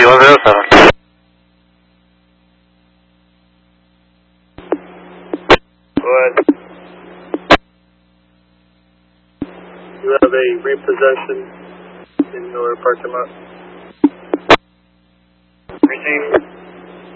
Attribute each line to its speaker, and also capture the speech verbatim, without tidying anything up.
Speaker 1: one zero seven.
Speaker 2: Go ahead. You have a repossession in your parking lot.
Speaker 1: Receive.